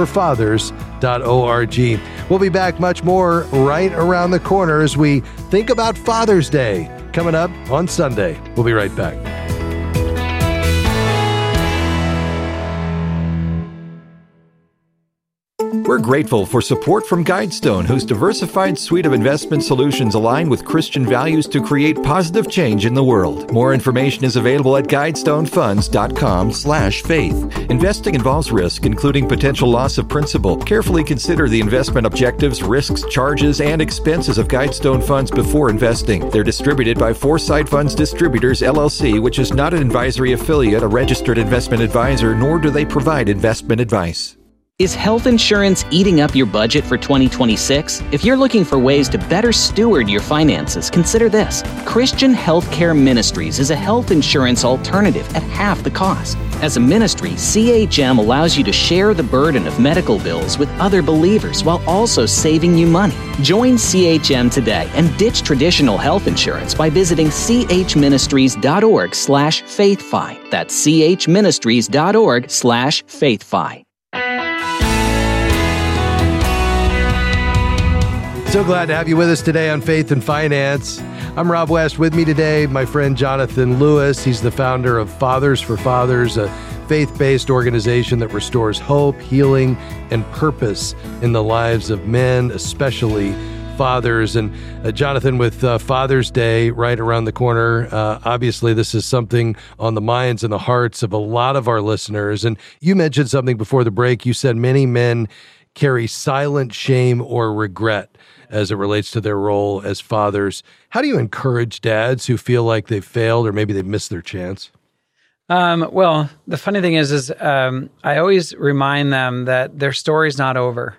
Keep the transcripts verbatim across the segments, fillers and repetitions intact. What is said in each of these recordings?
for fathers dot org. We'll be back much more right around the corner as we think about Father's Day coming up on Sunday. We'll be right back. We're grateful for support from Guidestone, whose diversified suite of investment solutions align with Christian values to create positive change in the world. More information is available at guidestonefunds.com slash faith. Investing involves risk, including potential loss of principal. Carefully consider the investment objectives, risks, charges, and expenses of Guidestone Funds before investing. They're distributed by Foresight Funds Distributors, L L C, which is not an advisory affiliate, a registered investment advisor, nor do they provide investment advice. Is health insurance eating up your budget for twenty twenty-six? If you're looking for ways to better steward your finances, consider this. Christian Healthcare Ministries is a health insurance alternative at half the cost. As a ministry, C H M allows you to share the burden of medical bills with other believers while also saving you money. Join C H M today and ditch traditional health insurance by visiting chministries.org slash faithfi. That's chministries.org slash faithfi. So glad to have you with us today on Faith and Finance. I'm Rob West. With me today, my friend Jonathan Lewis. He's the founder of Fathers for Fathers, a faith-based organization that restores hope, healing, and purpose in the lives of men, especially fathers. And uh, Jonathan, with uh, Father's Day right around the corner, uh, obviously this is something on the minds and the hearts of a lot of our listeners. And you mentioned something before the break. You said many men carry silent shame or regret as it relates to their role as fathers. How do you encourage dads who feel like they've failed or maybe they've missed their chance? Um, well, the funny thing is, is um, I always remind them that their story's not over.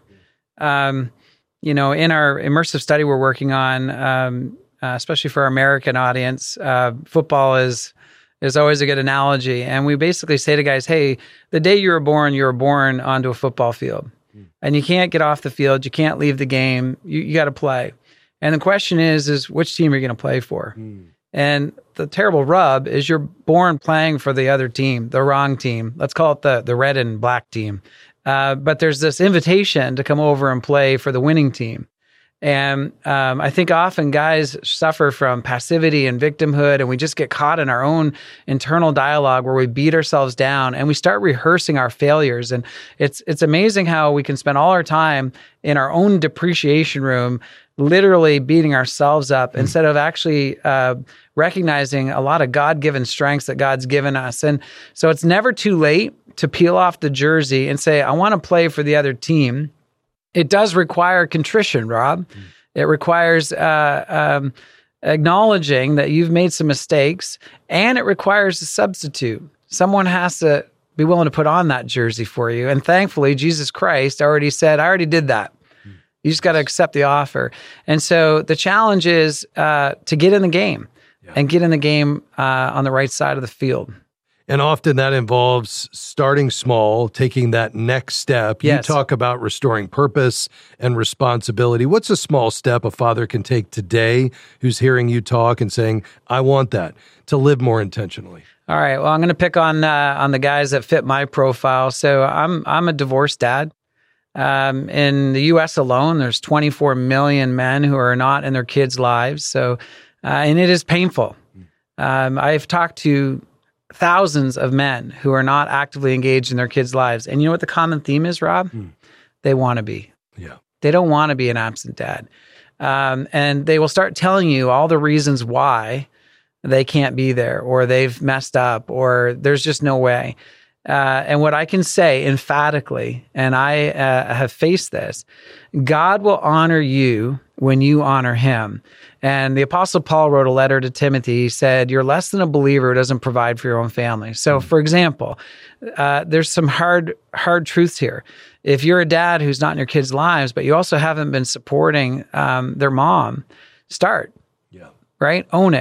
Um, you know, in our immersive study we're working on, um, uh, especially for our American audience, uh, football is is always a good analogy. And we basically say to guys, hey, the day you were born, you were born onto a football field. And you can't get off the field. You can't leave the game. You, you got to play. And the question is, is which team are you going to play for? Mm. And the terrible rub is you're born playing for the other team, the wrong team. Let's call it the, the red and black team. Uh, but there's this invitation to come over and play for the winning team. And um, I think often guys suffer from passivity and victimhood, and we just get caught in our own internal dialogue where we beat ourselves down and we start rehearsing our failures. And it's it's amazing how we can spend all our time in our own depreciation room, literally beating ourselves up, mm-hmm. instead of actually uh, recognizing a lot of God-given strengths that God's given us. And so it's never too late to peel off the jersey and say, I want to play for the other team. It does require contrition, Rob. Mm. It requires uh, um, acknowledging that you've made some mistakes, and it requires a substitute. Someone has to be willing to put on that jersey for you. And thankfully, Jesus Christ already said, I already did that. Mm. You just got to accept the offer. And so the challenge is uh, to get in the game yeah. and get in the game uh, on the right side of the field. And often that involves starting small, taking that next step. Yes. You talk about restoring purpose and responsibility. What's a small step a father can take today who's hearing you talk and saying, I want that, to live more intentionally? All right. Well, I'm going to pick on uh, on the guys that fit my profile. So I'm I'm a divorced dad. Um, in the U S alone, there's twenty-four million men who are not in their kids' lives. So, uh, and it is painful. Um, I've talked to thousands of men who are not actively engaged in their kids' lives. And you know what the common theme is, Rob? Mm. They want to be. Yeah. They don't want to be an absent dad. Um, and they will start telling you all the reasons why they can't be there, or they've messed up, or there's just no way. Uh, and what I can say emphatically, and I uh, have faced this, God will honor you when you honor him. And the Apostle Paul wrote a letter to Timothy. He said, you're less than a believer who doesn't provide for your own family. So, for example, uh, there's some hard, hard truths here. If you're a dad who's not in your kids' lives, but you also haven't been supporting um, their mom, start, yeah. right? Own it.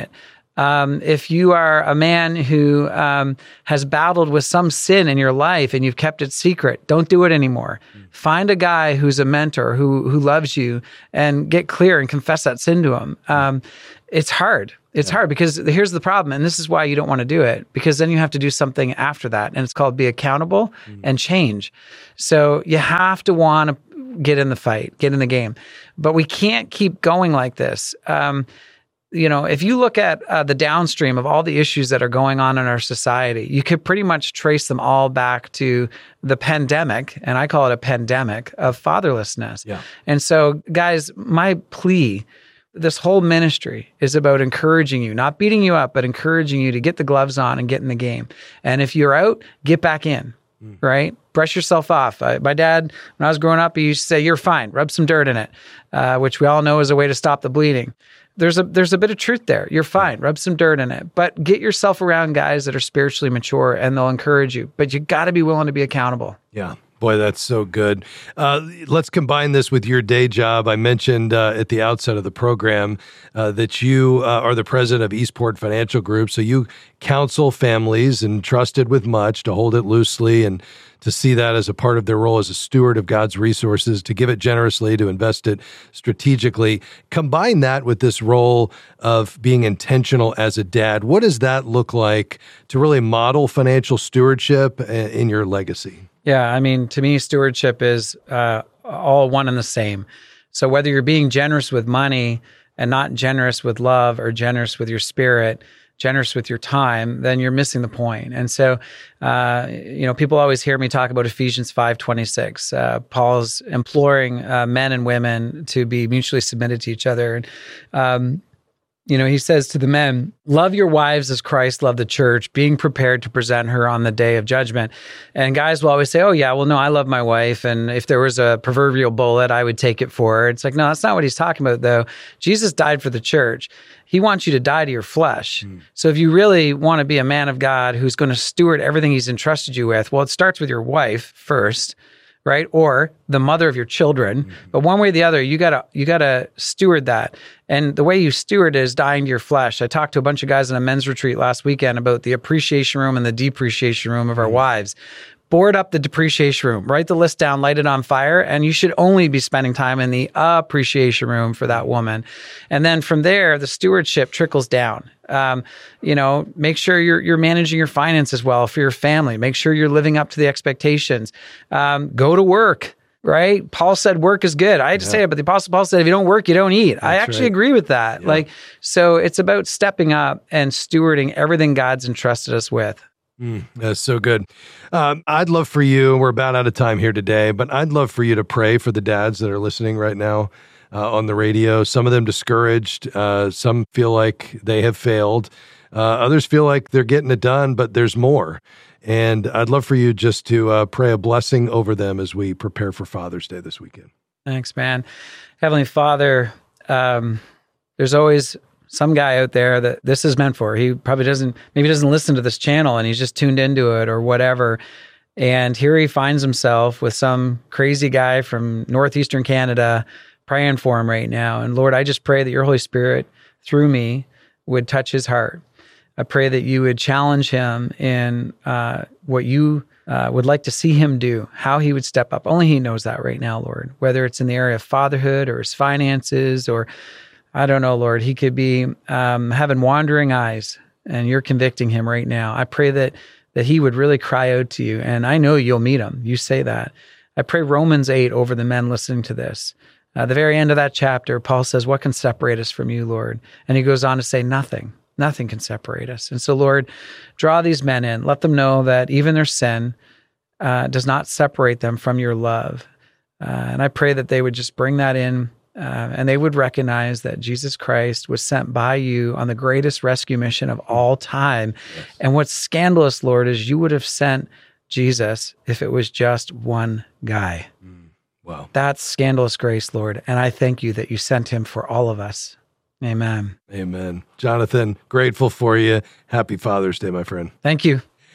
Um, if you are a man who um, has battled with some sin in your life and you've kept it secret, don't do it anymore. Mm. Find a guy who's a mentor, who who loves you, and get clear and confess that sin to him. Um, it's hard. It's yeah. hard because here's the problem, and this is why you don't want to do it, because then you have to do something after that, and it's called be accountable mm. and change. So you have to want to get in the fight, get in the game. But we can't keep going like this. Um, You know, if you look at uh, the downstream of all the issues that are going on in our society, you could pretty much trace them all back to the pandemic, and I call it a pandemic of fatherlessness. Yeah. And so, guys, my plea, this whole ministry is about encouraging you, not beating you up, but encouraging you to get the gloves on and get in the game. And if you're out, get back in, mm. right? Brush yourself off. I, my dad, when I was growing up, he used to say, "You're fine, rub some dirt in it," uh, which we all know is a way to stop the bleeding. There's a there's a bit of truth there. You're fine. Rub some dirt in it. But get yourself around guys that are spiritually mature, and they'll encourage you. But you got to be willing to be accountable. Yeah. Boy, that's so good. Uh, let's combine this with your day job. I mentioned uh, at the outset of the program uh, that you uh, are the president of Eastport Financial Group. So you counsel families and trusted with much to hold it loosely and to see that as a part of their role as a steward of God's resources, to give it generously, to invest it strategically. Combine that with this role of being intentional as a dad. What does that look like to really model financial stewardship in your legacy? Yeah, I mean, to me, stewardship is uh, all one and the same. So whether you're being generous with money and not generous with love, or generous with your spirit, generous with your time, then you're missing the point. And so, uh, you know, people always hear me talk about Ephesians five twenty-six. Uh, Paul's imploring uh, men and women to be mutually submitted to each other. And, um, you know, he says to the men, "Love your wives as Christ loved the church, being prepared to present her on the day of judgment." And guys will always say, "Oh yeah, well, no, I love my wife. And if there was a proverbial bullet, I would take it for her." It's like, no, that's not what he's talking about, though. Jesus died for the church. He wants you to die to your flesh. Mm. So if you really want to be a man of God who's going to steward everything he's entrusted you with, well, it starts with your wife first, right? Or the mother of your children. Mm-hmm. But one way or the other, you gotta you gotta steward that. And the way you steward is dying to your flesh. I talked to a bunch of guys in a men's retreat last weekend about the appreciation room and the depreciation room of our mm-hmm. wives. Board up the depreciation room, write the list down, light it on fire, and you should only be spending time in the appreciation room for that woman. And then from there, the stewardship trickles down. Um, you know, make sure you're you're managing your finances well for your family. Make sure you're living up to the expectations. Um, go to work, right? Paul said work is good. I had to yeah. say it, but the Apostle Paul said, if you don't work, you don't eat. That's I actually right. agree with that. Yeah. Like, so it's about stepping up and stewarding everything God's entrusted us with. Mm, that's so good. Um, I'd love for you, we're about out of time here today, but I'd love for you to pray for the dads that are listening right now uh, on the radio. Some of them discouraged. Uh, some feel like they have failed. Uh, others feel like they're getting it done, but there's more. And I'd love for you just to uh, pray a blessing over them as we prepare for Father's Day this weekend. Thanks, man. Heavenly Father, um, there's always some guy out there that this is meant for. He probably doesn't, maybe doesn't listen to this channel and he's just tuned into it or whatever. And here he finds himself with some crazy guy from northeastern Canada praying for him right now. And Lord, I just pray that your Holy Spirit through me would touch his heart. I pray that you would challenge him in uh, what you uh, would like to see him do, how he would step up. Only he knows that right now, Lord, whether it's in the area of fatherhood or his finances or I don't know, Lord, he could be um, having wandering eyes and you're convicting him right now. I pray that that he would really cry out to you. And I know you'll meet him. You say that. I pray Romans eight over the men listening to this. At the very end of that chapter, Paul says, what can separate us from you, Lord? And he goes on to say, nothing. Nothing can separate us. And so, Lord, draw these men in. Let them know that even their sin uh, does not separate them from your love. Uh, and I pray that they would just bring that in. Uh, and they would recognize that Jesus Christ was sent by you on the greatest rescue mission of all time. Yes. And what's scandalous, Lord, is you would have sent Jesus if it was just one guy. Mm. Wow. That's scandalous grace, Lord. And I thank you that you sent him for all of us. Amen. Amen. Jonathan, grateful for you. Happy Father's Day, my friend. Thank you.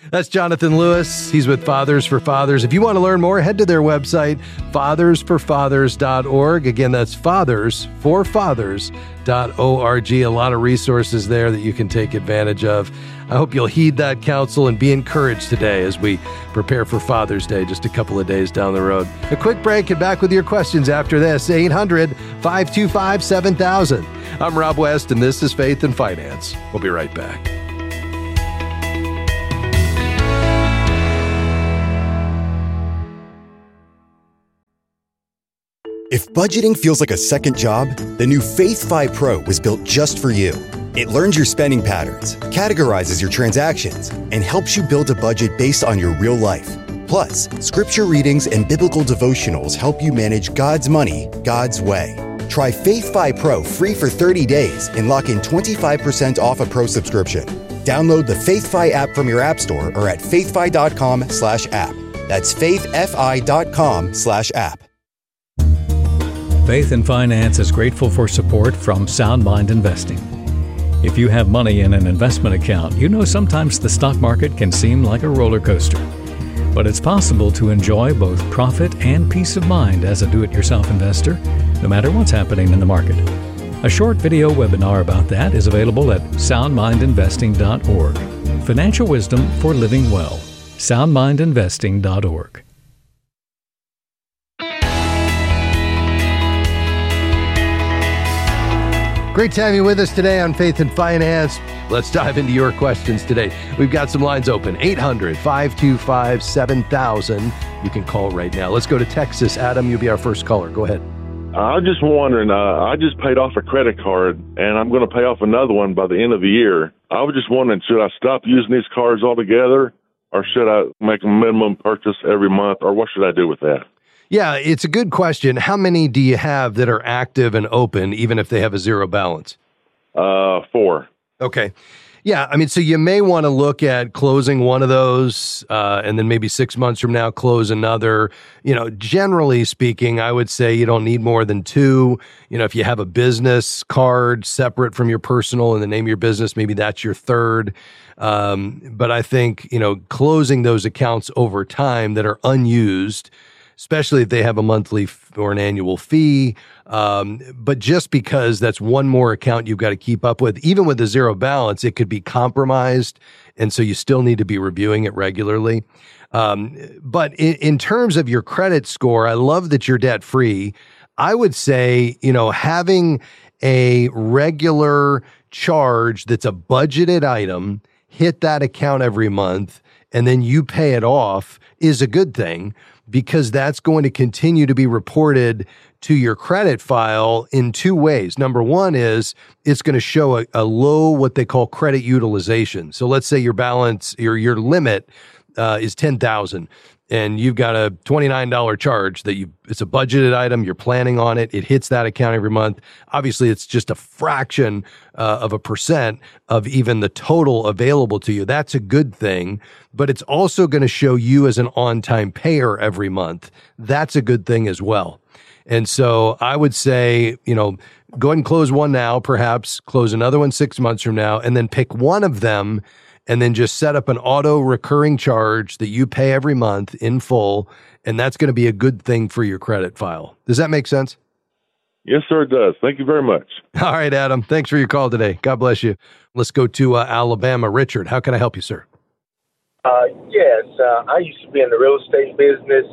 That's Jonathan Lewis. He's with Fathers for Fathers. If you want to learn more, head to their website, fathers for fathers dot org. Again, that's fathers for fathers dot org. A lot of resources there that you can take advantage of. I hope you'll heed that counsel and be encouraged today as we prepare for Father's Day just a couple of days down the road. A quick break and back with your questions after this. eight hundred, five two five, seven thousand. I'm Rob West, and this is Faith and Finance. We'll be right back. If budgeting feels like a second job, the new Faith Fi Pro was built just for you. It learns your spending patterns, categorizes your transactions, and helps you build a budget based on your real life. Plus, scripture readings and biblical devotionals help you manage God's money, God's way. Try Faith Fi Pro free for thirty days and lock in twenty-five percent off a pro subscription. Download the Faith Fi app from your app store or at faithfi.com slash app. That's faithfi.com slash app. Faith and Finance is grateful for support from Sound Mind Investing. If you have money in an investment account, you know sometimes the stock market can seem like a roller coaster. But it's possible to enjoy both profit and peace of mind as a do-it-yourself investor, no matter what's happening in the market. A short video webinar about that is available at sound mind investing dot org. Financial wisdom for living well. sound mind investing dot org. Great to have you with us today on Faith and Finance. Let's dive into your questions today. We've got some lines open. eight hundred, five two five, seven thousand. You can call right now. Let's go to Texas. Adam, you'll be our first caller. Go ahead. I was just wondering, uh, I just paid off a credit card, and I'm going to pay off another one by the end of the year. I was just wondering, should I stop using these cards altogether, or should I make a minimum purchase every month, or what should I do with that? Yeah, it's a good question. How many do you have that are active and open, even if they have a zero balance? Uh, four. Okay. Yeah, I mean, so you may want to look at closing one of those, uh, and then maybe six months from now, close another. You know, generally speaking, I would say you don't need more than two. You know, if you have a business card separate from your personal in the name of your business, maybe that's your third. Um, but I think, you know, closing those accounts over time that are unused, especially if they have a monthly f- or an annual fee. Um, but just because that's one more account you've got to keep up with, even with a zero balance, it could be compromised. And so you still need to be reviewing it regularly. Um, but in, in terms of your credit score, I love that you're debt free. I would say, you know, having a regular charge that's a budgeted item hit that account every month, and then you pay it off is a good thing, because that's going to continue to be reported to your credit file in two ways. Number one is it's going to show a, a low, what they call credit utilization. So let's say your balance, your your limit uh, is ten thousand dollars, and you've got a twenty-nine dollars charge that you, it's a budgeted item, you're planning on it, it hits that account every month. Obviously, it's just a fraction uh, of a percent of even the total available to you. That's a good thing, but it's also going to show you as an on-time payer every month. That's a good thing as well. And so I would say, you know, go ahead and close one now, perhaps close another one six months from now, and then pick one of them and then just set up an auto recurring charge that you pay every month in full, and that's going to be a good thing for your credit file. Does that make sense? Yes, sir, it does. Thank you very much. All right, Adam. Thanks for your call today. God bless you. Let's go to uh, Alabama. Richard, how can I help you, sir? Uh, yes, uh, I used to be in the real estate business,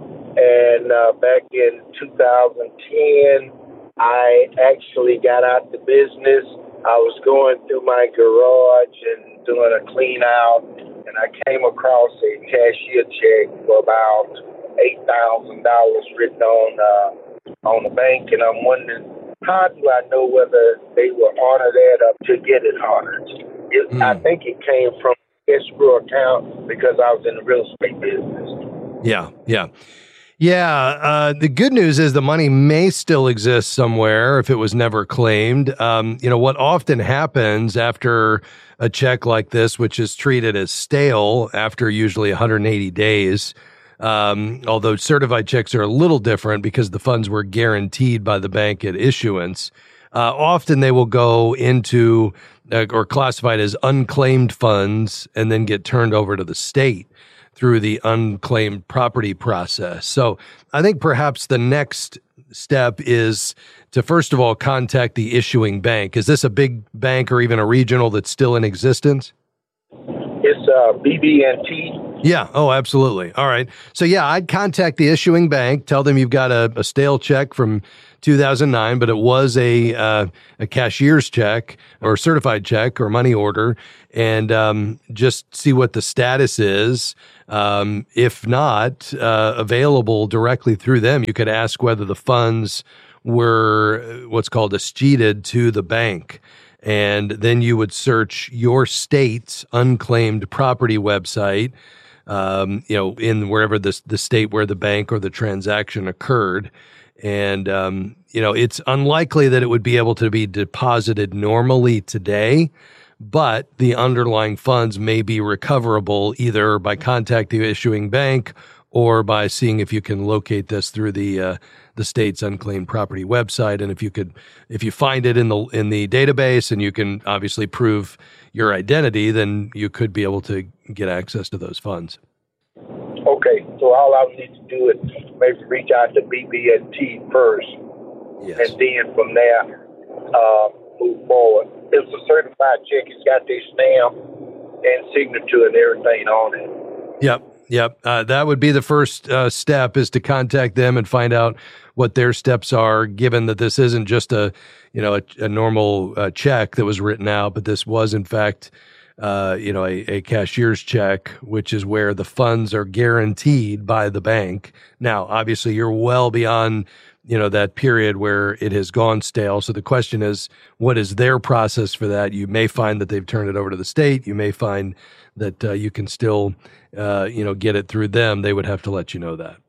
and uh, back in two thousand ten, I actually got out the business. I was going through my garage and doing a clean out, and I came across a cashier check for about eight thousand dollars written on uh, on the bank, and I'm wondering, how do I know whether they will honor that or to get it honored? It, mm. I think it came from escrow account because I was in the real estate business. Yeah, yeah. Yeah, uh, the good news is the money may still exist somewhere if it was never claimed. Um, you know, what often happens after a check like this, which is treated as stale after usually one hundred eighty days, um, although certified checks are a little different because the funds were guaranteed by the bank at issuance. Uh, often they will go into uh, or classified as unclaimed funds and then get turned over to the state through the unclaimed property process. So I think perhaps the next step is to, first of all, contact the issuing bank. Is this a big bank or even a regional that's still in existence? It's uh, B B and T. Yeah. Oh, absolutely. All right. So yeah, I'd contact the issuing bank, tell them you've got a, a stale check from two thousand nine, but it was a uh, a cashier's check or certified check or money order, and um, just see what the status is. Um, if not uh, available directly through them, you could ask whether the funds were what's called escheated to the bank. And then you would search your state's unclaimed property website, um, you know, in wherever the, the state where the bank or the transaction occurred. And, um, you know, it's unlikely that it would be able to be deposited normally today, but the underlying funds may be recoverable either by contacting the issuing bank or by seeing if you can locate this through the uh, the state's unclaimed property website. And if you could, if you find it in the in the database and you can obviously prove your identity, then you could be able to get access to those funds. Okay, so all I need to do is maybe reach out to B B and T first, yes. and then from there uh, move forward. It's a certified check. It's got their stamp and signature and everything on it. Yep. Yep. Uh, that would be the first uh, step, is to contact them and find out what their steps are, given that this isn't just a, you know, a, a normal uh, check that was written out, but this was in fact, uh, you know, a, a cashier's check, which is where the funds are guaranteed by the bank. Now, obviously you're well beyond, you know, that period where it has gone stale. So the question is, what is their process for that? You may find that they've turned it over to the state. You may find that uh, you can still, uh, you know, get it through them. They would have to let you know that.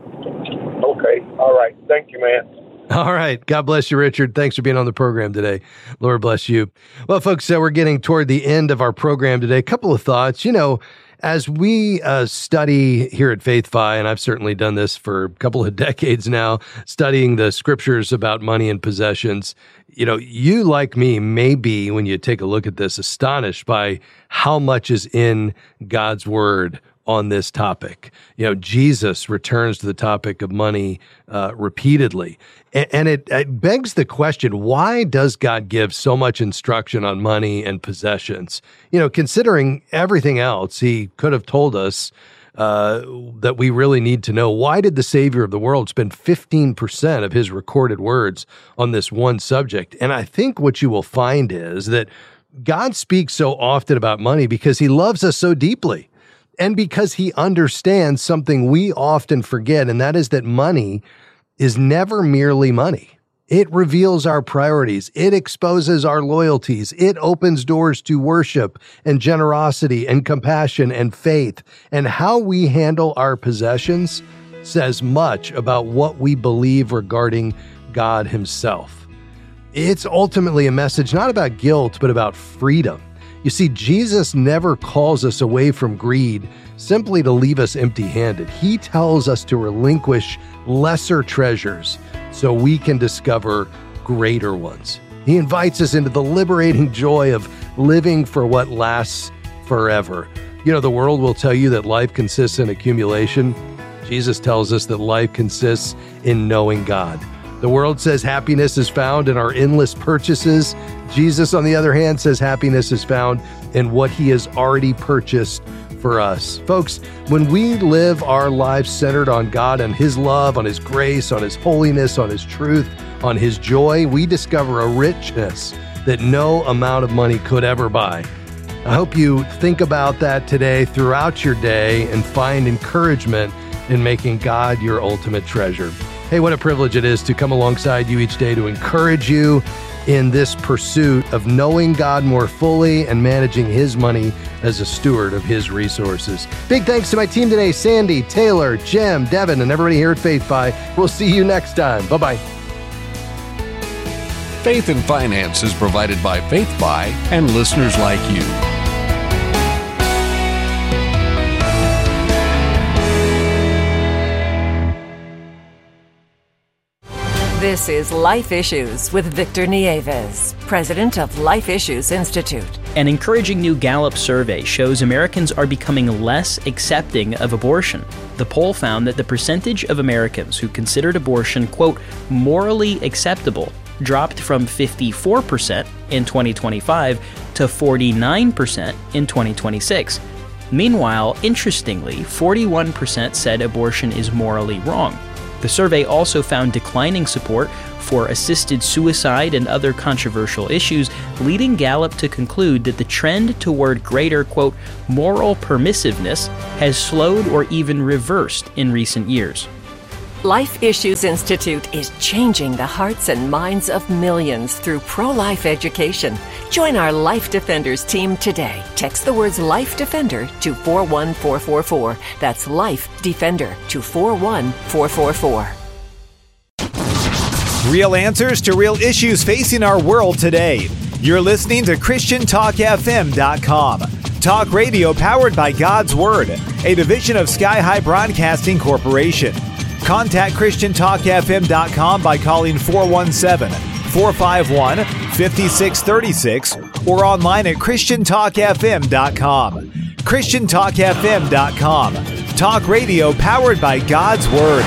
Okay. All right. Thank you, man. All right. God bless you, Richard. Thanks for being on the program today. Lord bless you. Well, folks, uh, we're getting toward the end of our program today. A couple of thoughts. You know, as we uh, study here at FaithFi, and I've certainly done this for a couple of decades now, studying the scriptures about money and possessions, you know, you, like me, may be, when you take a look at this, astonished by how much is in God's word on this topic. You know, Jesus returns to the topic of money uh, repeatedly. And, and it, it begs the question, why does God give so much instruction on money and possessions? You know, considering everything else, he could have told us uh, that we really need to know. Why did the Savior of the world spend fifteen percent of his recorded words on this one subject? And I think what you will find is that God speaks so often about money because he loves us so deeply. And because he understands something we often forget, and that is that money is never merely money. It reveals our priorities. It exposes our loyalties. It opens doors to worship and generosity and compassion and faith. And how we handle our possessions says much about what we believe regarding God himself. It's ultimately a message not about guilt, but about freedom. You see, Jesus never calls us away from greed simply to leave us empty-handed. He tells us to relinquish lesser treasures so we can discover greater ones. He invites us into the liberating joy of living for what lasts forever. You know, the world will tell you that life consists in accumulation. Jesus tells us that life consists in knowing God. The world says happiness is found in our endless purchases. Jesus, on the other hand, says happiness is found in what he has already purchased for us. Folks, when we live our lives centered on God and his love, on his grace, on his holiness, on his truth, on his joy, we discover a richness that no amount of money could ever buy. I hope you think about that today throughout your day and find encouragement in making God your ultimate treasure. Hey, what a privilege it is to come alongside you each day to encourage you in this pursuit of knowing God more fully and managing his money as a steward of his resources. Big thanks to my team today, Sandy, Taylor, Jim, Devin, and everybody here at FaithFi. We'll see you next time. Bye-bye. Faith and Finance is provided by FaithFi and listeners like you. This is Life Issues with Victor Nieves, president of Life Issues Institute. An encouraging new Gallup survey shows Americans are becoming less accepting of abortion. The poll found that the percentage of Americans who considered abortion, quote, morally acceptable, dropped from fifty-four percent in twenty twenty-five to forty-nine percent in twenty twenty-six. Meanwhile, interestingly, forty-one percent said abortion is morally wrong. The survey also found declining support for assisted suicide and other controversial issues, leading Gallup to conclude that the trend toward greater, quote, moral permissiveness has slowed or even reversed in recent years. Life Issues Institute is changing the hearts and minds of millions through pro-life education. Join our Life Defenders team today. Text the words Life Defender to four one four four four. That's Life Defender to four one four four four. Real answers to real issues facing our world today. You're listening to Christian Talk F M dot com. Talk radio powered by God's Word, a division of Sky High Broadcasting Corporation. Contact Christian Talk F M dot com by calling four one seven, four five one, five six three six or online at Christian Talk F M dot com. Christian Talk F M dot com. Talk radio powered by God's Word.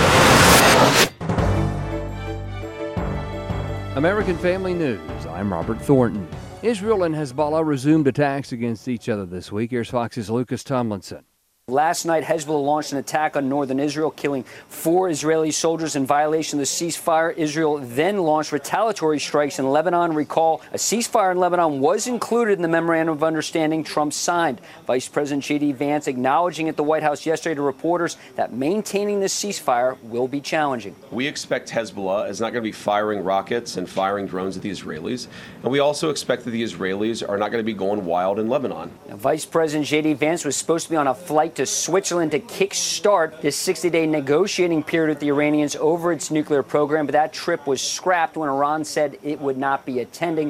American Family News. I'm Robert Thornton. Israel and Hezbollah resumed attacks against each other this week. Here's Fox's Lucas Tomlinson. Last night, Hezbollah launched an attack on northern Israel, killing four Israeli soldiers in violation of the ceasefire. Israel then launched retaliatory strikes in Lebanon. Recall, a ceasefire in Lebanon was included in the memorandum of understanding Trump signed. Vice President J D Vance acknowledging at the White House yesterday to reporters that maintaining this ceasefire will be challenging. We expect Hezbollah is not going to be firing rockets and firing drones at the Israelis. And we also expect that the Israelis are not going to be going wild in Lebanon. Now, Vice President J D Vance was supposed to be on a flight to Switzerland to kickstart this sixty-day negotiating period with the Iranians over its nuclear program, but that trip was scrapped when Iran said it would not be attending.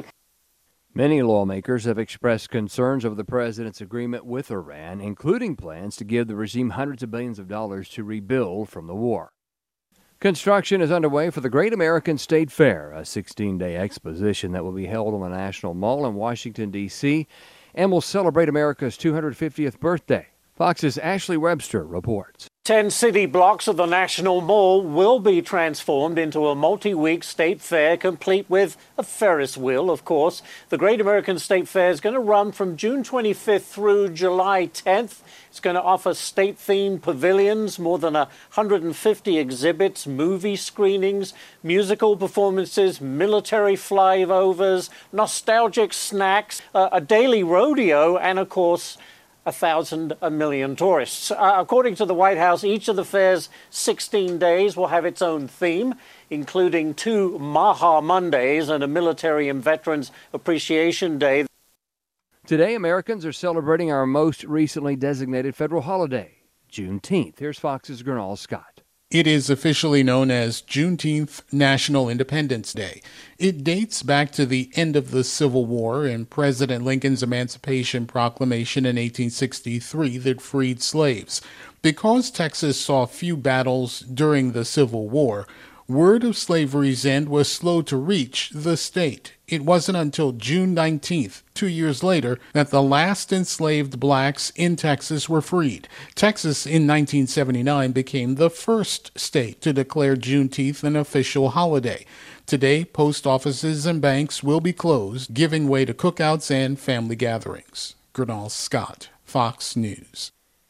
Many lawmakers have expressed concerns over the president's agreement with Iran, including plans to give the regime hundreds of billions of dollars to rebuild from the war. Construction is underway for the Great American State Fair, a sixteen-day exposition that will be held on the National Mall in Washington, D C, and will celebrate America's two hundred fiftieth birthday. Fox's Ashley Webster reports. Ten city blocks of the National Mall will be transformed into a multi-week state fair, complete with a Ferris wheel, of course. The Great American State Fair is going to run from June twenty-fifth through July tenth. It's going to offer state-themed pavilions, more than one hundred fifty exhibits, movie screenings, musical performances, military flyovers, nostalgic snacks, uh, a daily rodeo, and, of course, a thousand, a million tourists. Uh, according to the White House, each of the fair's sixteen days will have its own theme, including two Maha Mondays and a Military and Veterans Appreciation Day. Today, Americans are celebrating our most recently designated federal holiday, Juneteenth. Here's Fox's Gernal Scott. It is officially known as Juneteenth National Independence Day. It dates back to the end of the Civil War and President Lincoln's Emancipation Proclamation in eighteen sixty-three that freed slaves. Because Texas saw few battles during the Civil War, word of slavery's end was slow to reach the state. It wasn't until June nineteenth, two years later, that the last enslaved blacks in Texas were freed. Texas, in nineteen seventy-nine, became the first state to declare Juneteenth an official holiday. Today, post offices and banks will be closed, giving way to cookouts and family gatherings. Gernal Scott, Fox News.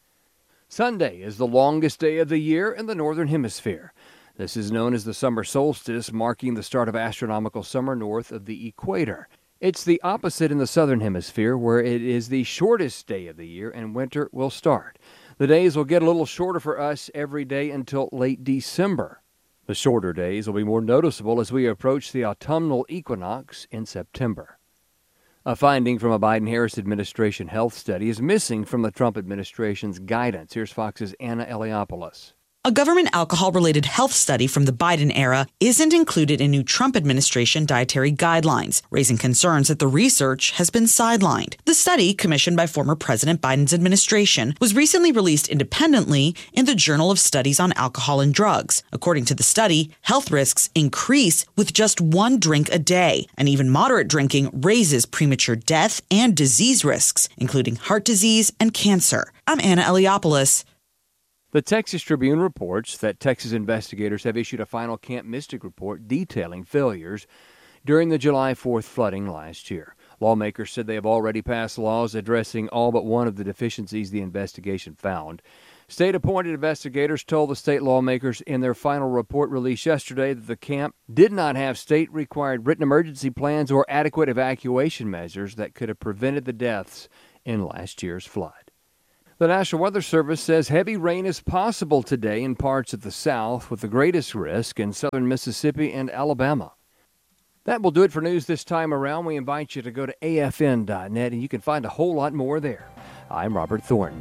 Sunday is the longest day of the year in the Northern Hemisphere. This is known as the summer solstice, marking the start of astronomical summer north of the equator. It's the opposite in the southern hemisphere, where it is the shortest day of the year and winter will start. The days will get a little shorter for us every day until late December. The shorter days will be more noticeable as we approach the autumnal equinox in September. A finding from a Biden-Harris administration health study is missing from the Trump administration's guidance. Here's Fox's Anna Eliopoulos. A government alcohol-related health study from the Biden era isn't included in new Trump administration dietary guidelines, raising concerns that the research has been sidelined. The study, commissioned by former President Biden's administration, was recently released independently in the Journal of Studies on Alcohol and Drugs. According to the study, health risks increase with just one drink a day, and even moderate drinking raises premature death and disease risks, including heart disease and cancer. I'm Anna Eliopoulos. The Texas Tribune reports that Texas investigators have issued a final Camp Mystic report detailing failures during the July fourth flooding last year. Lawmakers said they have already passed laws addressing all but one of the deficiencies the investigation found. State-appointed investigators told the state lawmakers in their final report released yesterday that the camp did not have state-required written emergency plans or adequate evacuation measures that could have prevented the deaths in last year's flood. The National Weather Service says heavy rain is possible today in parts of the south, with the greatest risk in southern Mississippi and Alabama. That will do it for news this time around. We invite you to go to A F N dot net, and you can find a whole lot more there. I'm Robert Thornton.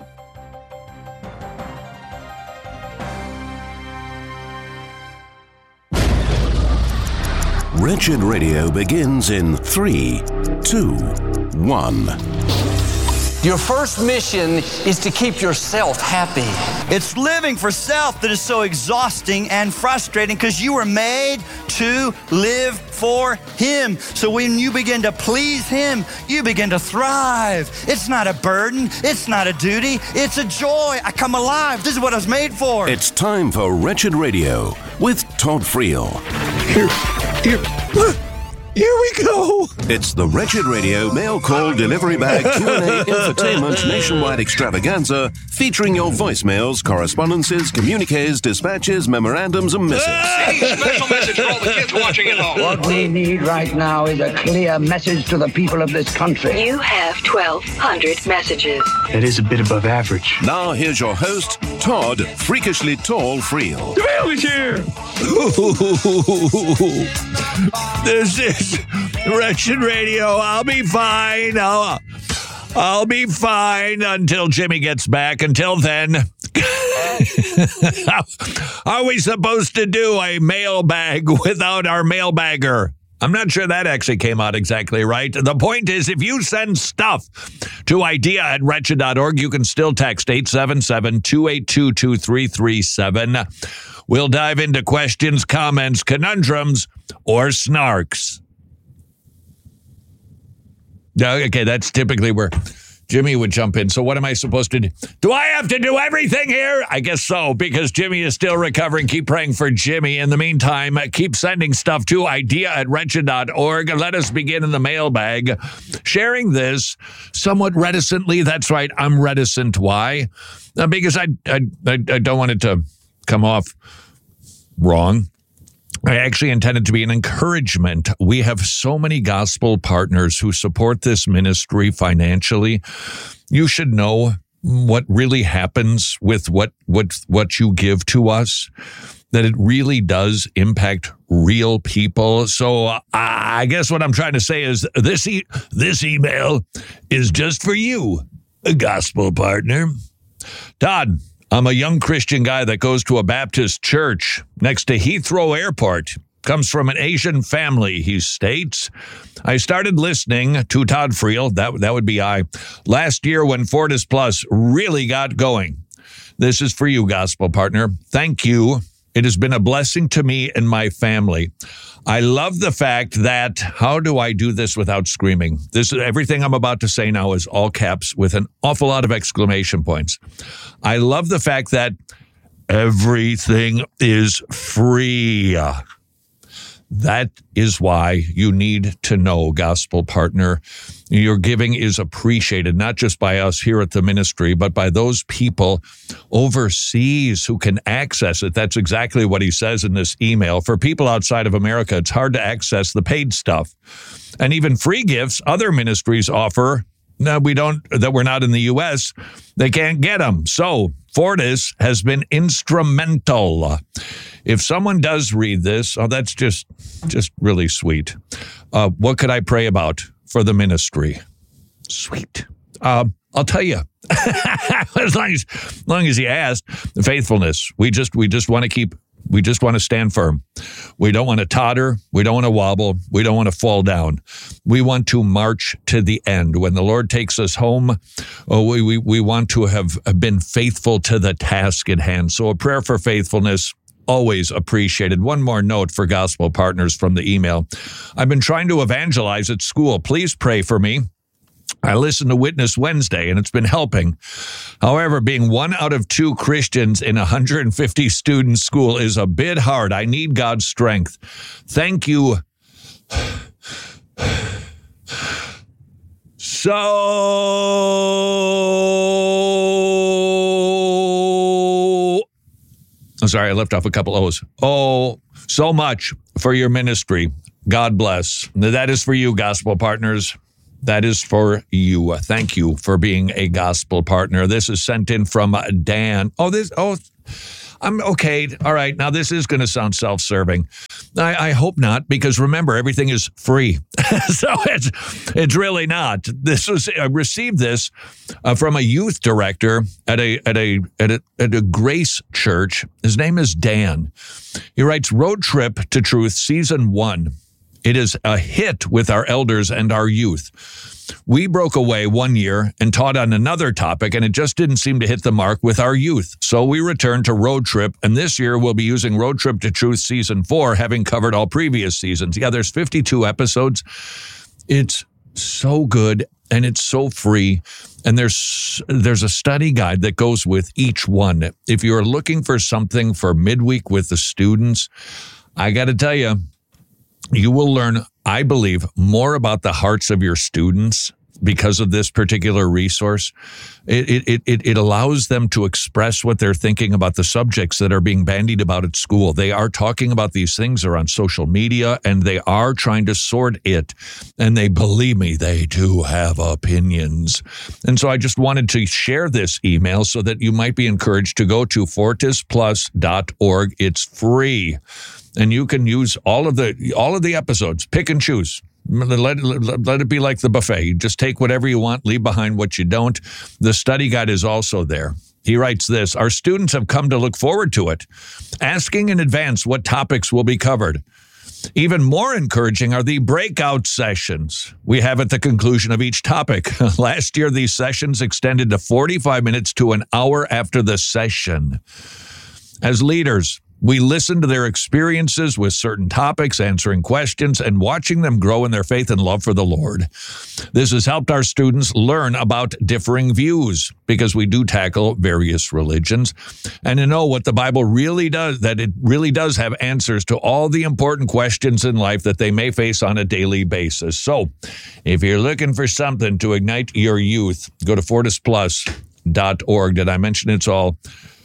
Wretched Radio begins in three, two, one. Your first mission is to keep yourself happy. It's living for self that is so exhausting and frustrating because you were made to live for Him. So when you begin to please Him, you begin to thrive. It's not a burden. It's not a duty. It's a joy. I come alive. This is what I was made for. It's time for Wretched Radio with Todd Friel. Here, here. Here we go. It's the Wretched Radio Mail Call Delivery Bag Q and A Infotainment Nationwide Extravaganza, featuring your voicemails, correspondences, communiques, dispatches, memorandums, and missives. Hey, special message for all the kids watching at home. What we need right now is a clear message to the people of this country. You have twelve hundred messages. That is a bit above average. Now here's your host, Todd Freakishly Tall Friel. The mail is here. This is Wretched Radio. I'll be fine. I'll, I'll be fine until Jimmy gets back. Until then, are we supposed to do a mailbag without our mailbagger? I'm not sure that actually came out exactly right. The point is, if you send stuff to idea at wretched dot org, you can still text eight seven seven, two eight two, two three three seven. We'll dive into questions, comments, conundrums, or snarks. Okay, that's typically where Jimmy would jump in. So what am I supposed to do? Do I have to do everything here? I guess so, because Jimmy is still recovering. Keep praying for Jimmy. In the meantime, keep sending stuff to idea at wretched dot org. Let us begin in the mailbag. Sharing this somewhat reticently. That's right, I'm reticent. Why? Uh, because I, I, I, I don't want it to come off wrong. I actually intended to be an encouragement. We have so many gospel partners who support this ministry financially. You should know what really happens with what what what you give to us, that it really does impact real people. So uh, I guess what I'm trying to say is this e- this email is just for you, a gospel partner. Todd, I'm a young Christian guy that goes to a Baptist church next to Heathrow Airport. Comes from an Asian family, he states. I started listening to Todd Friel, that, that would be I, last year when Fortis Plus really got going. This is for you, gospel partner. Thank you. It has been a blessing to me and my family. I love the fact that, how do I do this without screaming? This is everything I'm about to say now is all caps with an awful lot of exclamation points. I love the fact that everything is free. That is why you need to know, gospel partner. Your giving is appreciated, not just by us here at the ministry, but by those people overseas who can access it. That's exactly what he says in this email. For people outside of America, it's hard to access the paid stuff. And even free gifts other ministries offer, no, we don't, that we're not in the U S, they can't get them. So Fortis has been instrumental. If someone does read this, oh, that's just just really sweet. Uh, what could I pray about for the ministry? Sweet. Uh, I'll tell you. as long as, as long as he asked. Faithfulness. We just we just want to keep. We just want to stand firm. We don't want to totter. We don't want to wobble. We don't want to fall down. We want to march to the end. When the Lord takes us home, oh, we, we, we want to have been faithful to the task at hand. So a prayer for faithfulness, always appreciated. One more note for gospel partners from the email. I've been trying to evangelize at school. Please pray for me. I listened to Witness Wednesday, and it's been helping. However, being one out of two Christians in a one hundred fifty student school is a bit hard. I need God's strength. Thank you. So, I'm sorry, I left off a couple O's. Oh, so much for your ministry. God bless. That is for you, gospel partners. That is for you. Thank you for being a gospel partner. This is sent in from Dan. Oh, this, oh, I'm okay. All right. Now, this is going to sound self-serving. I, I hope not, because remember, everything is free. so it's, it's really not. This was, I received this uh, from a youth director at a, at a, at a, at a Grace Church. His name is Dan. He writes, Road Trip to Truth, Season one. It is a hit with our elders and our youth. We broke away one year and taught on another topic, and it just didn't seem to hit the mark with our youth. So we returned to Road Trip, and this year we'll be using Road Trip to Truth Season four, having covered all previous seasons. Yeah, there's fifty-two episodes. It's so good, and it's so free, and there's there's a study guide that goes with each one. If you're looking for something for midweek with the students, I got to tell you, you will learn, I believe, more about the hearts of your students because of this particular resource. It, it, it, it allows them to express what they're thinking about the subjects that are being bandied about at school. They are talking about these things, they're on social media, and they are trying to sort it. And they, believe me, they do have opinions. And so I just wanted to share this email so that you might be encouraged to go to fortis plus dot org. It's free. And you can use all of the all of the episodes, pick and choose. Let, let, let it be like the buffet. You just take whatever you want, leave behind what you don't. The study guide is also there. He writes this, our students have come to look forward to it, asking in advance what topics will be covered. Even more encouraging are the breakout sessions we have at the conclusion of each topic. Last year, these sessions extended to forty-five minutes to an hour after the session. As leaders, we listen to their experiences with certain topics, answering questions, and watching them grow in their faith and love for the Lord. This has helped our students learn about differing views because we do tackle various religions and to know what the Bible really does, that it really does have answers to all the important questions in life that they may face on a daily basis. So if you're looking for something to ignite your youth, go to fortis plus dot org. Did I mention it's all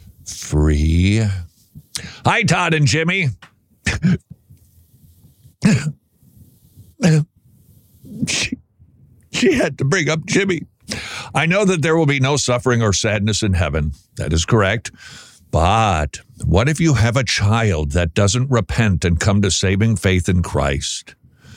free? Hi, Todd and Jimmy. she, she had to bring up Jimmy. I know that there will be no suffering or sadness in heaven. That is correct. But what if you have a child that doesn't repent and come to saving faith in Christ?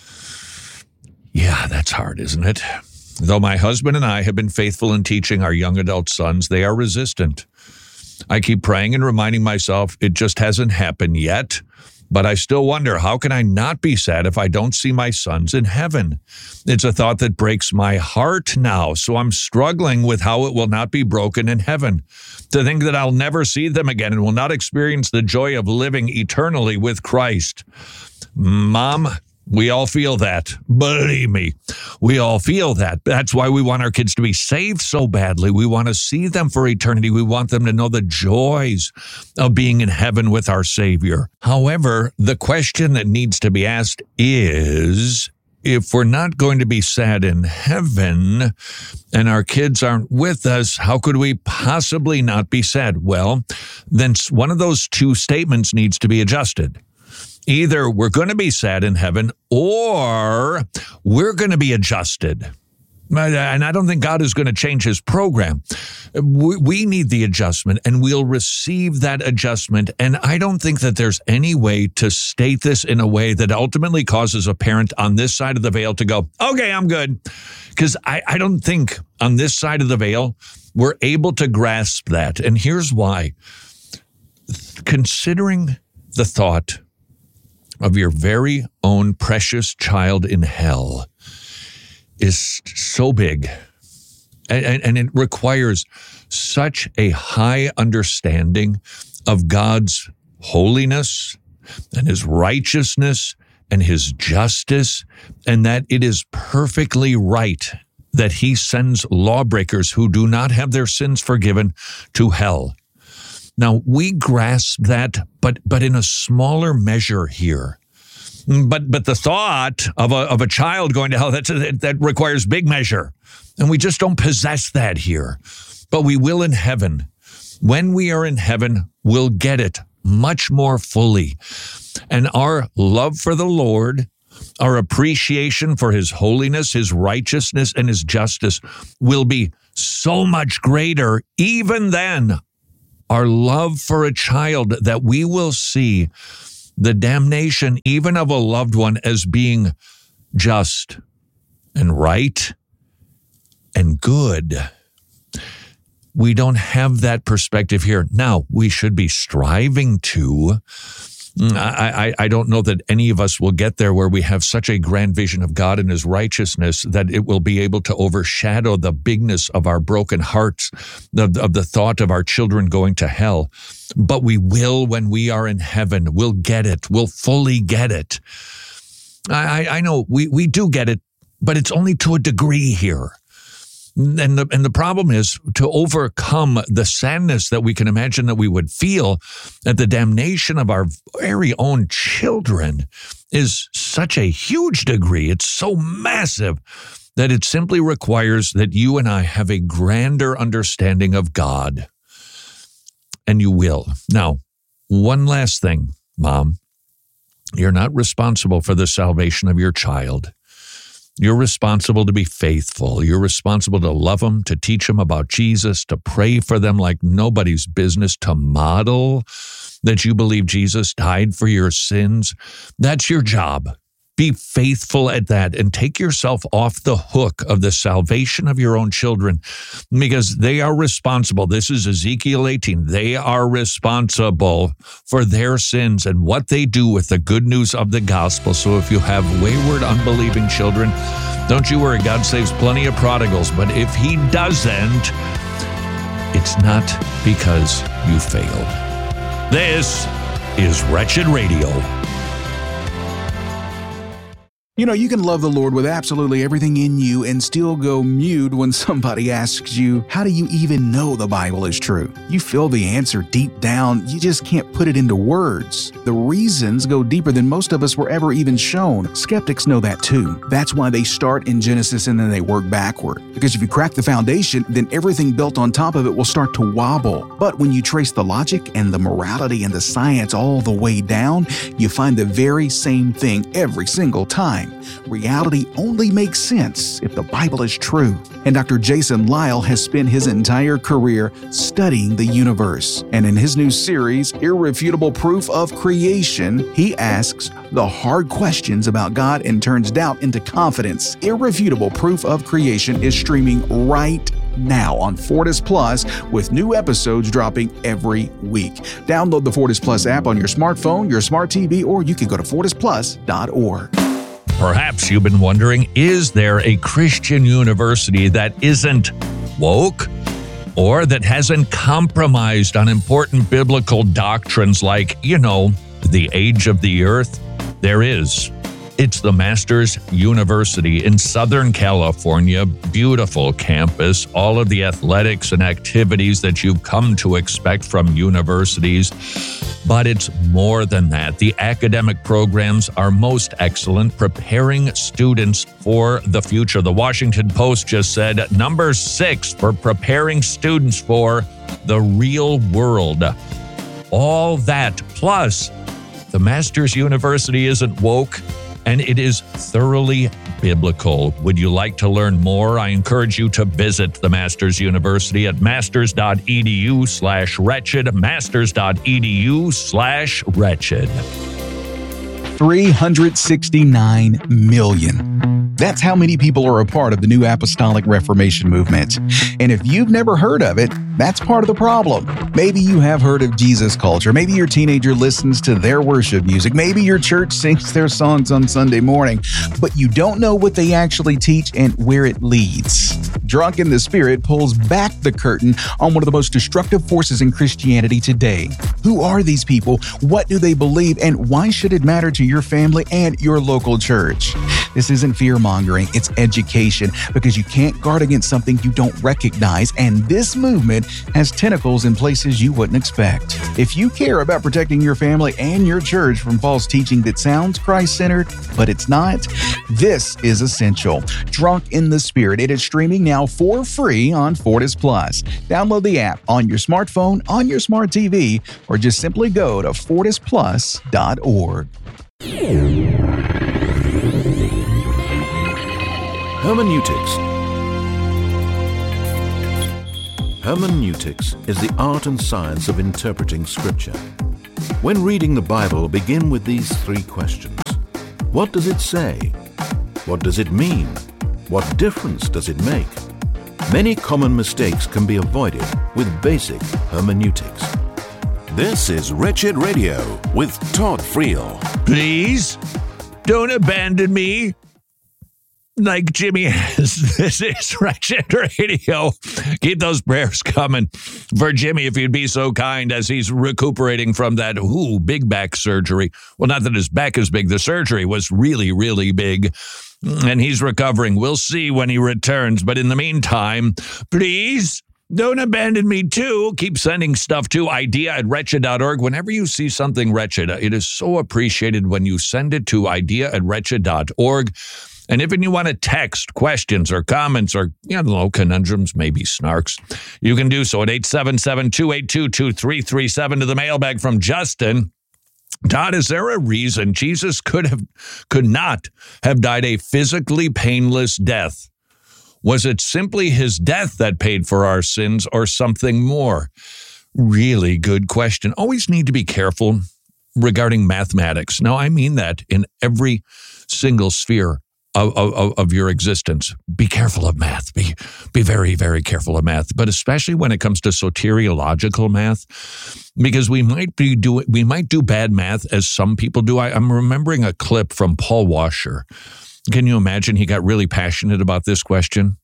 Yeah, that's hard, isn't it? Though my husband and I have been faithful in teaching our young adult sons, they are resistant. I keep praying and reminding myself it just hasn't happened yet, but I still wonder, how can I not be sad if I don't see my sons in heaven? It's a thought that breaks my heart now, so I'm struggling with how it will not be broken in heaven. To think that I'll never see them again and will not experience the joy of living eternally with Christ. Mom, we all feel that. Believe me, we all feel that. That's why we want our kids to be saved so badly. We want to see them for eternity. We want them to know the joys of being in heaven with our Savior. However, the question that needs to be asked is, if we're not going to be sad in heaven and our kids aren't with us, how could we possibly not be sad? Well, then one of those two statements needs to be adjusted. Either we're going to be sad in heaven or we're going to be adjusted. And I don't think God is going to change his program. We need the adjustment, and we'll receive that adjustment. And I don't think that there's any way to state this in a way that ultimately causes a parent on this side of the veil to go, okay, I'm good. Because I, I don't think on this side of the veil, we're able to grasp that. And here's why. Considering the thought of your very own precious child in hell is so big, and, and it requires such a high understanding of God's holiness and his righteousness and his justice, and that it is perfectly right that he sends lawbreakers who do not have their sins forgiven to hell. Now, we grasp that, but but in a smaller measure here. But but the thought of a of a child going to hell, that's a, that requires big measure. And we just don't possess that here. But we will in heaven. When we are in heaven, we'll get it much more fully. And our love for the Lord, our appreciation for his holiness, his righteousness, and his justice will be so much greater even than our love for a child, that we will see the damnation even of a loved one as being just and right and good. We don't have that perspective here. Now, we should be striving to. I, I, I don't know that any of us will get there where we have such a grand vision of God and his righteousness that it will be able to overshadow the bigness of our broken hearts, of, of the thought of our children going to hell. But we will when we are in heaven. We'll get it. We'll fully get it. I, I know we, we do get it, but it's only to a degree here. And the, and the problem is to overcome the sadness that we can imagine that we would feel at the damnation of our very own children is such a huge degree. It's so massive that it simply requires that you and I have a grander understanding of God. And you will. Now, one last thing, Mom. You're not responsible for the salvation of your child. You're responsible to be faithful. You're responsible to love them, to teach them about Jesus, to pray for them like nobody's business, to model that you believe Jesus died for your sins. That's your job. Be faithful at that and take yourself off the hook of the salvation of your own children, because they are responsible. This is Ezekiel eighteen. They are responsible for their sins and what they do with the good news of the gospel. So if you have wayward, unbelieving children, don't you worry. God saves plenty of prodigals. But if he doesn't, it's not because you failed. This is Wretched Radio. You know, you can love the Lord with absolutely everything in you and still go mute when somebody asks you, how do you even know the Bible is true? You feel the answer deep down, you just can't put it into words. The reasons go deeper than most of us were ever even shown. Skeptics know that too. That's why they start in Genesis and then they work backward. Because if you crack the foundation, then everything built on top of it will start to wobble. But when you trace the logic and the morality and the science all the way down, you find the very same thing every single time. Reality only makes sense if the Bible is true. And Doctor Jason Lisle has spent his entire career studying the universe. And in his new series, Irrefutable Proof of Creation, he asks the hard questions about God and turns doubt into confidence. Irrefutable Proof of Creation is streaming right now on Fortis Plus, with new episodes dropping every week. Download the Fortis Plus app on your smartphone, your smart T V, or you can go to fortis plus dot org. Perhaps you've been wondering, is there a Christian university that isn't woke or that hasn't compromised on important biblical doctrines like, you know, the age of the earth? There is. It's the Masters University in Southern California. Beautiful campus, all of the athletics and activities that you've come to expect from universities. But it's more than that. The academic programs are most excellent, preparing students for the future. The Washington Post just said number six for preparing students for the real world. All that, plus the Masters University isn't woke, and it is thoroughly biblical. Would you like to learn more? I encourage you to visit the Masters University at masters.edu slash wretched, masters.edu slash wretched. three hundred sixty-nine million. That's how many people are a part of the New Apostolic Reformation movement. And if you've never heard of it, that's part of the problem. Maybe you have heard of Jesus culture. Maybe your teenager listens to their worship music. Maybe your church sings their songs on Sunday morning, but you don't know what they actually teach and where it leads. Drunk in the Spirit pulls back the curtain on one of the most destructive forces in Christianity today. Who are these people? What do they believe? And why should it matter to your family and your local church? This isn't fear-mongering, it's education, because you can't guard against something you don't recognize, and this movement has tentacles in places you wouldn't expect. If you care about protecting your family and your church from false teaching that sounds Christ-centered, but it's not, this is essential. Drunk in the Spirit. It is streaming now for free on Fortis Plus. Download the app on your smartphone, on your smart T V, or just simply go to fortis plus dot org. Hermeneutics. Hermeneutics is the art and science of interpreting Scripture. When reading the Bible, begin with these three questions. What does it say? What does it mean? What difference does it make? Many common mistakes can be avoided with basic hermeneutics. This is Wretched Radio with Todd Friel. Please, don't abandon me like Jimmy has. This is Wretched Radio. Keep those prayers coming for Jimmy, if you'd be so kind, as he's recuperating from that, ooh, big back surgery. Well, not that his back is big. The surgery was really, really big, and he's recovering. We'll see when he returns. But in the meantime, please don't abandon me too. Keep sending stuff to idea at wretched dot org. Whenever you see something wretched, it is so appreciated when you send it to idea at wretched dot org. And if you want to text questions or comments or, you know, conundrums, maybe snarks, you can do so at eight seven seven, two eight two, two three three seven. To the mailbag from Justin. Todd, is there a reason Jesus could have, could not have died a physically painless death? Was it simply his death that paid for our sins or something more? Really good question. Always need to be careful regarding mathematics. Now, I mean that in every single sphere Of, of, of your existence. Be careful of math. Be be very, very careful of math, but especially when it comes to soteriological math, because we might be do we might do bad math as some people do. I, I'm remembering a clip from Paul Washer. Can you imagine? He got really passionate about this question.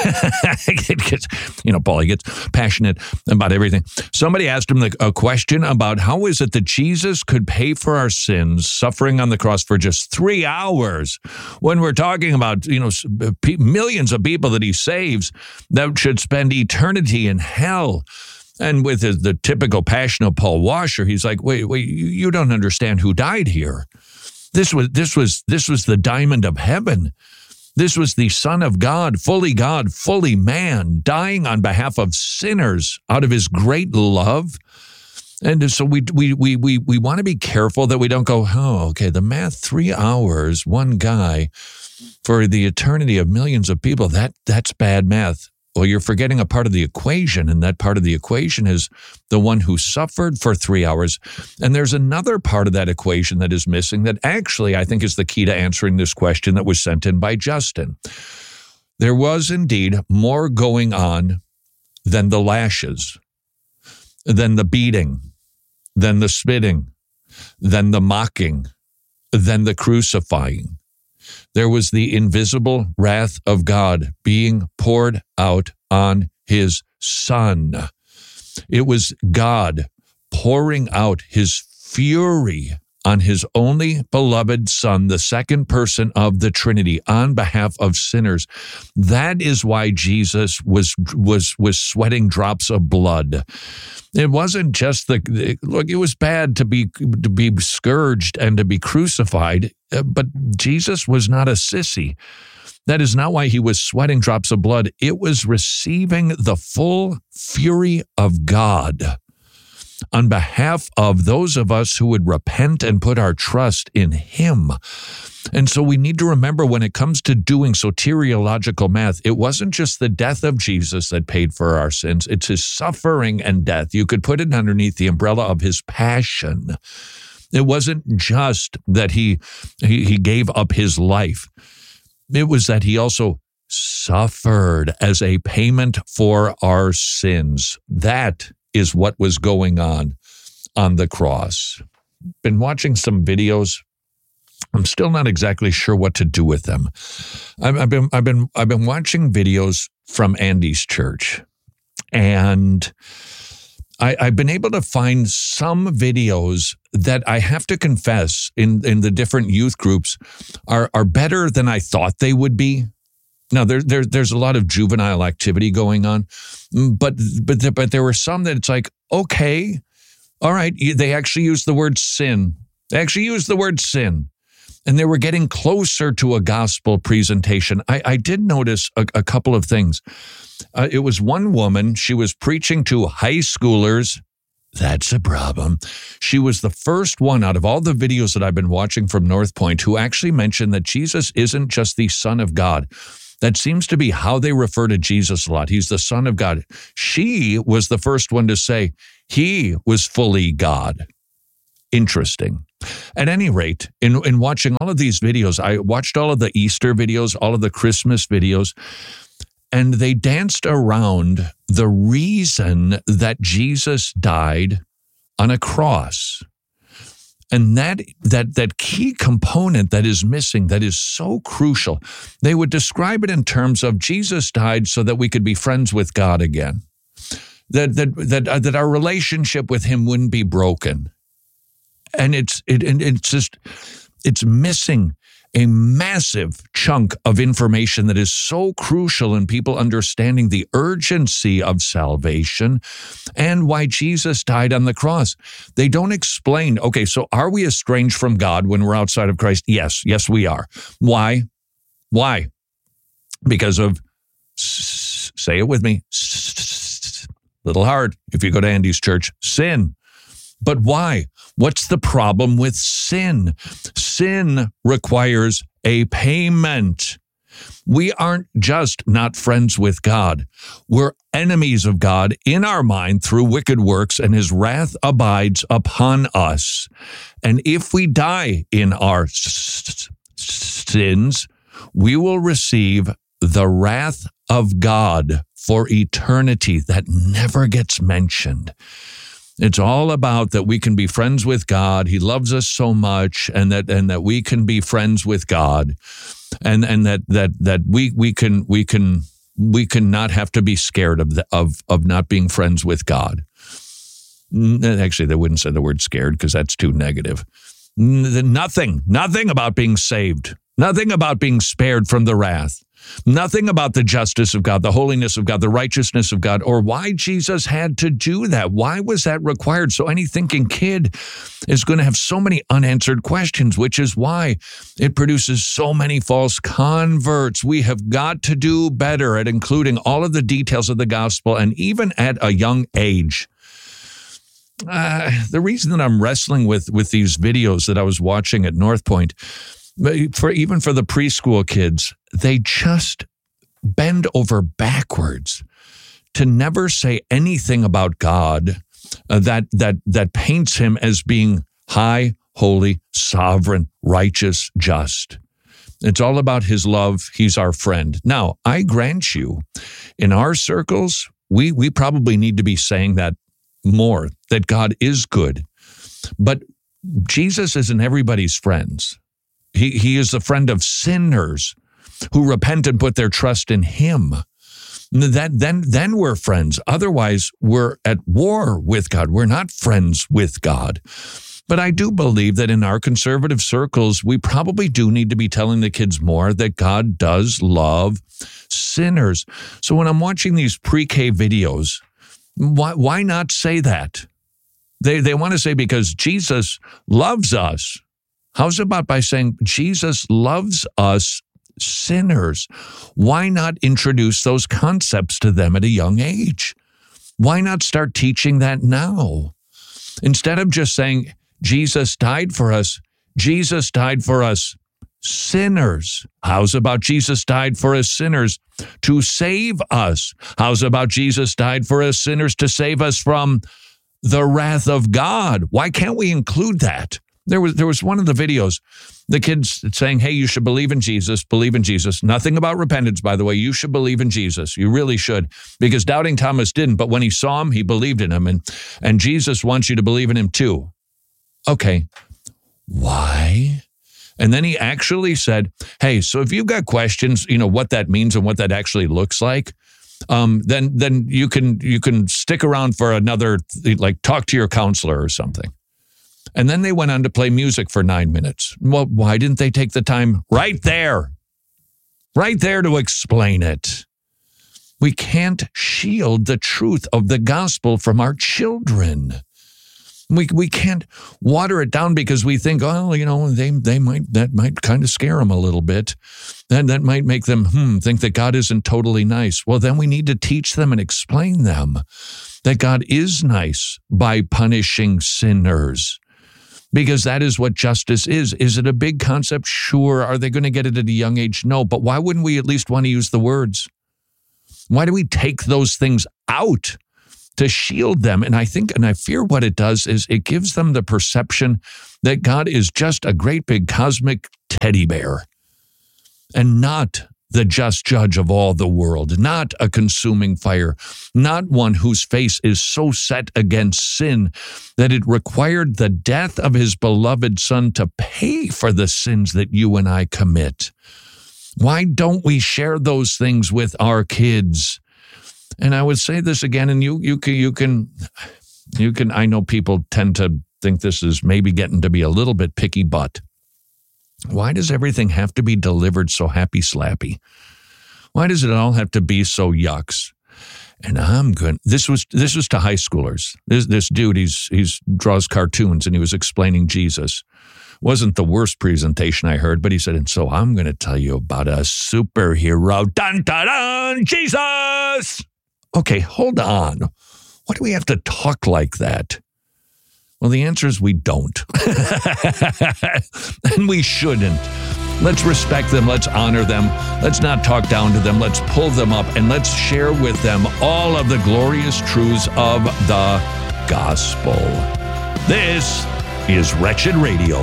It gets, you know, Paul, he gets passionate about everything. Somebody asked him the, a question about how is it that Jesus could pay for our sins, suffering on the cross for just three hours, when we're talking about, you know, millions of people that he saves that should spend eternity in hell. And with the, the typical passion of Paul Washer, he's like, wait, wait, you, you don't understand who died here. This was, this was, this was the diamond of heaven. This was the Son of God, fully God, fully man, dying on behalf of sinners out of his great love. And so we we we we we want to be careful that we don't go, oh, okay, the math, three hours, one guy for the eternity of millions of people, that that's bad math. Well, you're forgetting a part of the equation, and that part of the equation is the one who suffered for three hours. And there's another part of that equation that is missing that actually I think is the key to answering this question that was sent in by Justin. There was indeed more going on than the lashes, than the beating, than the spitting, than the mocking, than the crucifying. There was the invisible wrath of God being poured out on his Son. It was God pouring out his fury on his only beloved Son, the second person of the Trinity, on behalf of sinners. That is why Jesus was was was sweating drops of blood. It wasn't just the look. It was bad to be to be scourged and to be crucified, but Jesus was not a sissy. That is not why he was sweating drops of blood. It was receiving the full fury of God on behalf of those of us who would repent and put our trust in him. And so we need to remember, when it comes to doing soteriological math, it wasn't just the death of Jesus that paid for our sins. It's his suffering and death. You could put it underneath the umbrella of his passion. It wasn't just that he, he, he gave up his life. It was that he also suffered as a payment for our sins. That is what was going on on the cross. Been watching some videos. I'm still not exactly sure what to do with them. I've, I've been, I've been, I've been watching videos from Andy's church, and I, I've been able to find some videos that I have to confess in, in the different youth groups are, are better than I thought they would be. Now, there, there, there's a lot of juvenile activity going on, but, but, but there were some that it's like, okay, all right, they actually used the word sin. They actually used the word sin. And they were getting closer to a gospel presentation. I, I did notice a, a couple of things. Uh, it was one woman, she was preaching to high schoolers. That's a problem. She was the first one out of all the videos that I've been watching from North Point who actually mentioned that Jesus isn't just the Son of God. That seems to be how they refer to Jesus a lot. He's the Son of God. She was the first one to say he was fully God. Interesting. At any rate, in, in watching all of these videos, I watched all of the Easter videos, all of the Christmas videos, and they danced around the reason that Jesus died on a cross. And that that that key component that is missing, that is so crucial, they would describe it in terms of Jesus died so that we could be friends with God again, that that that uh, that our relationship with him wouldn't be broken. And it's it and it's just it's missing a massive chunk of information that is so crucial in people understanding the urgency of salvation and why Jesus died on the cross. They don't explain, okay, so are we estranged from God when we're outside of Christ? Yes, yes, we are. Why? Why? Because of, say it with me, little hard if you go to Andy's church, sin. But why? What's the problem with sin? Sin requires a payment. We aren't just not friends with God. We're enemies of God in our mind through wicked works, and his wrath abides upon us. And if we die in our sins, we will receive the wrath of God for eternity. That never gets mentioned. It's all about that we can be friends with God. He loves us so much, and that and that we can be friends with God, and and that that that we we can we can we can not have to be scared of the, of of not being friends with God. Actually, they wouldn't say the word scared because that's too negative. Nothing, nothing about being saved. Nothing about being spared from the wrath. Nothing about the justice of God, the holiness of God, the righteousness of God, or why Jesus had to do that. Why was that required? So any thinking kid is going to have so many unanswered questions, which is why it produces so many false converts. We have got to do better at including all of the details of the gospel, and even at a young age. Uh, the reason that I'm wrestling with, with these videos that I was watching at North Point, for even for the preschool kids, they just bend over backwards to never say anything about God uh, that that that paints him as being high, holy, sovereign, righteous, just. It's all about his love. He's our friend. Now, I grant you, in our circles, we we probably need to be saying that more, that God is good. But Jesus isn't everybody's friends. He he is the friend of sinners who repent and put their trust in him. That then then we're friends. Otherwise, we're at war with God. We're not friends with God. But I do believe that in our conservative circles, we probably do need to be telling the kids more that God does love sinners. So when I'm watching these pre-K videos, why why not say that? They they want to say because Jesus loves us. How's about by saying Jesus loves us sinners? Why not introduce those concepts to them at a young age? Why not start teaching that now? Instead of just saying, Jesus died for us, Jesus died for us sinners. How's about Jesus died for us sinners to save us? How's about Jesus died for us sinners to save us from the wrath of God? Why can't we include that? There was there was one of the videos, the kids saying, hey, you should believe in Jesus, believe in Jesus. Nothing about repentance, by the way. You should believe in Jesus. You really should, because doubting Thomas didn't. But when he saw him, he believed in him. And, and Jesus wants you to believe in him too. Okay, why? And then he actually said, hey, so if you've got questions, you know, what that means and what that actually looks like, um, then then you can you can stick around for another, like talk to your counselor or something. And then they went on to play music for nine minutes. Well, why didn't they take the time right there, right there to explain it? We can't shield the truth of the gospel from our children. We we can't water it down because we think, oh, you know, they they might that might kind of scare them a little bit. That that might make them hmm, think that God isn't totally nice. Well, then we need to teach them and explain them that God is nice by punishing sinners. Because that is what justice is. Is it a big concept? Sure. Are they going to get it at a young age? No. But why wouldn't we at least want to use the words? Why do we take those things out to shield them? And I think, and I fear what it does is it gives them the perception that God is just a great big cosmic teddy bear and not the just judge of all the world, not a consuming fire, not one whose face is so set against sin that it required the death of his beloved Son to pay for the sins that you and I commit. Why don't we share those things with our kids? And I would say this again, and you you can you can you can I know people tend to think this is maybe getting to be a little bit picky, but why does everything have to be delivered so happy slappy? Why does it all have to be so yucks? And I'm good. This was this was to high schoolers. This this dude, he's he's draws cartoons, and he was explaining Jesus. Wasn't the worst presentation I heard, but he said, and so I'm going to tell you about a superhero. Dun dun dun, Jesus. Okay, hold on. Why do we have to talk like that? Well, the answer is we don't. And we shouldn't. Let's respect them. Let's honor them. Let's not talk down to them. Let's pull them up and let's share with them all of the glorious truths of the gospel. This is Wretched Radio.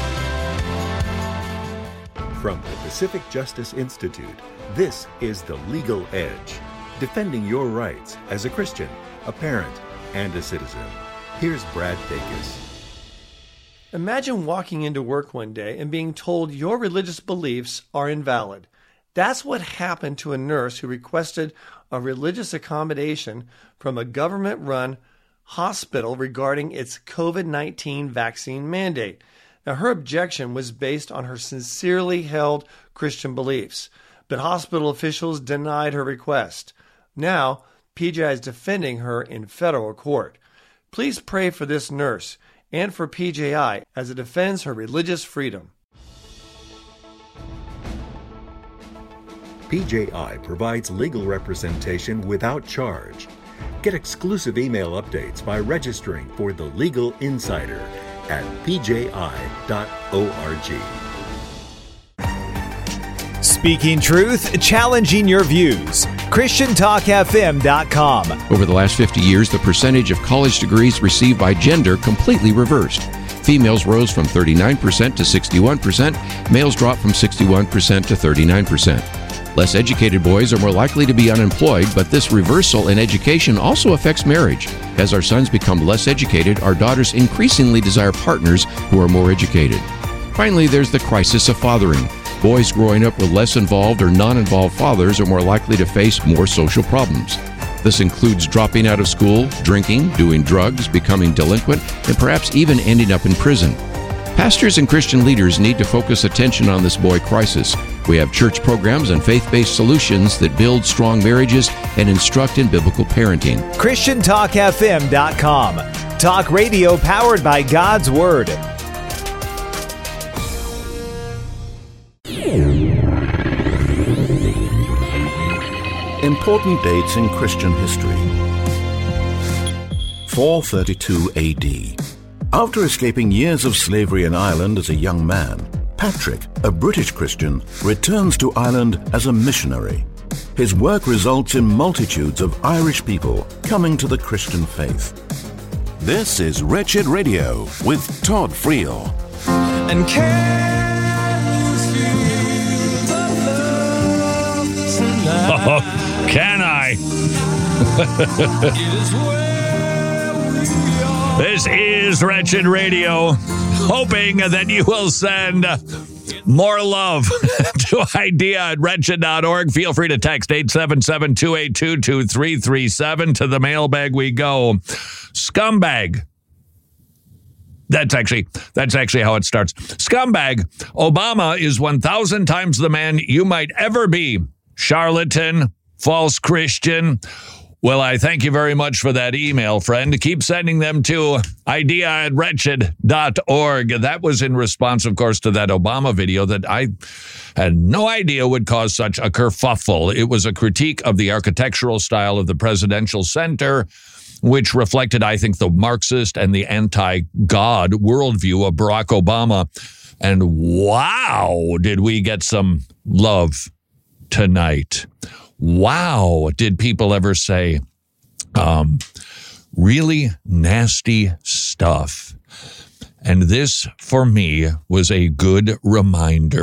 From the Pacific Justice Institute, this is The Legal Edge, defending your rights as a Christian, a parent, and a citizen. Here's Brad Dacus. Imagine walking into work one day and being told your religious beliefs are invalid. That's what happened to a nurse who requested a religious accommodation from a government-run hospital regarding its covid nineteen vaccine mandate. Now, her objection was based on her sincerely held Christian beliefs, but hospital officials denied her request. Now, P J I is defending her in federal court. Please pray for this nurse and for P J I as it defends her religious freedom. P J I provides legal representation without charge. Get exclusive email updates by registering for The Legal Insider at p j i dot org. Speaking truth, challenging your views. Christian Talk F M dot com. Over the last fifty years, the percentage of college degrees received by gender completely reversed. Females rose from thirty-nine percent to sixty-one percent. Males dropped from sixty-one percent to thirty-nine percent. Less educated boys are more likely to be unemployed, but this reversal in education also affects marriage. As our sons become less educated, our daughters increasingly desire partners who are more educated. Finally, there's the crisis of fathering. Boys growing up with less involved or non-involved fathers are more likely to face more social problems. This includes dropping out of school, drinking, doing drugs, becoming delinquent, and perhaps even ending up in prison. Pastors and Christian leaders need to focus attention on this boy crisis. We have church programs and faith-based solutions that build strong marriages and instruct in biblical parenting. Christian Talk F M dot com. Talk radio powered by God's Word. Important dates in Christian history. four thirty-two A D. After escaping years of slavery in Ireland as a young man, Patrick, a British Christian, returns to Ireland as a missionary. His work results in multitudes of Irish people coming to the Christian faith. This is Wretched Radio with Todd Friel. And can you feel the love tonight? Oh, can I? It is where we are. This is Wretched Radio, hoping that you will send more love to idea at wretched dot org. Feel free to text eight seven seven, two eight two, two three three seven. To the mailbag we go. Scumbag. That's actually that's actually how it starts. Scumbag. Obama is one thousand times the man you might ever be. Charlatan, false Christian. Well, I thank you very much for that email, friend. Keep sending them to idea at wretched dot org. That was in response, of course, to that Obama video that I had no idea would cause such a kerfuffle. It was a critique of the architectural style of the presidential center, which reflected, I think, the Marxist and the anti-God worldview of Barack Obama. And wow, did we get some love tonight. Wow, did people ever say um, really nasty stuff? And this, for me, was a good reminder